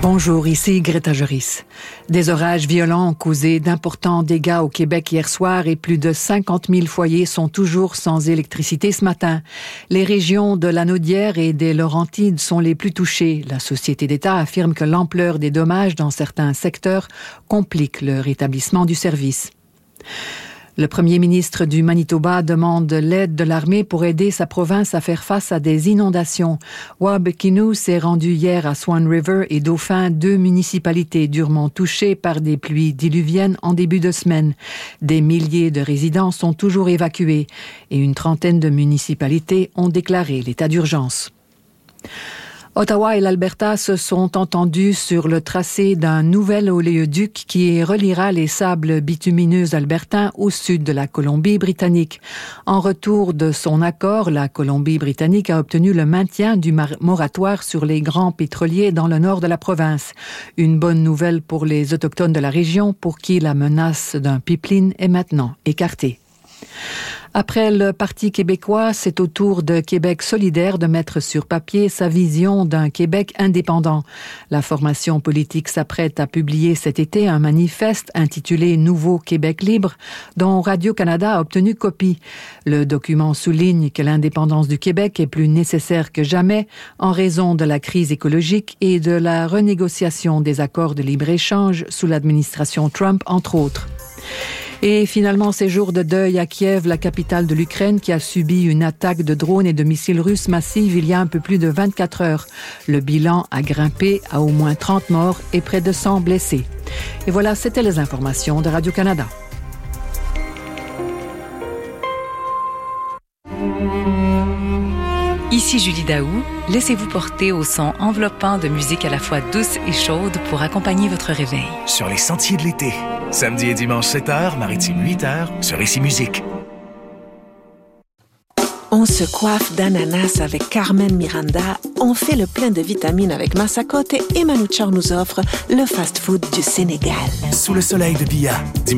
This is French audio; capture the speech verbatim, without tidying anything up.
Bonjour, ici Greta Joris. Des orages violents ont causé d'importants dégâts au Québec hier soir et plus de cinquante mille foyers sont toujours sans électricité ce matin. Les régions de la Naudière et des Laurentides sont les plus touchées. La Société d'État affirme que l'ampleur des dommages dans certains secteurs complique le rétablissement du service. Le premier ministre du Manitoba demande l'aide de l'armée pour aider sa province à faire face à des inondations. Wab Kinew s'est rendu hier à Swan River et Dauphin, deux municipalités durement touchées par des pluies diluviennes en début de semaine. Des milliers de résidents sont toujours évacués et une trentaine de municipalités ont déclaré l'état d'urgence. Ottawa et l'Alberta se sont entendus sur le tracé d'un nouvel oléoduc qui reliera les sables bitumineux albertains au sud de la Colombie-Britannique. En retour de son accord, la Colombie-Britannique a obtenu le maintien du moratoire sur les grands pétroliers dans le nord de la province. Une bonne nouvelle pour les Autochtones de la région pour qui la menace d'un pipeline est maintenant écartée. Après le Parti québécois, c'est au tour de Québec solidaire de mettre sur papier sa vision d'un Québec indépendant. La formation politique s'apprête à publier cet été un manifeste intitulé « Nouveau Québec libre » dont Radio-Canada a obtenu copie. Le document souligne que l'indépendance du Québec est plus nécessaire que jamais en raison de la crise écologique et de la renégociation des accords de libre-échange sous l'administration Trump, entre autres. Et finalement, ces jours de deuil à Kiev, la capitale de l'Ukraine, qui a subi une attaque de drones et de missiles russes massives il y a un peu plus de vingt-quatre heures. Le bilan a grimpé à au moins trente morts et près de cent blessés. Et voilà, c'était les informations de Radio-Canada. Ici Julie Daou, laissez-vous porter au son enveloppant de musique à la fois douce et chaude pour accompagner votre réveil. Sur les sentiers de l'été, samedi et dimanche sept heures, maritime huit heures, sur Ici Musique. On se coiffe d'ananas avec Carmen Miranda, on fait le plein de vitamines avec Massacote et Manu Chao nous offre le fast-food du Sénégal. Sous le soleil de Bia,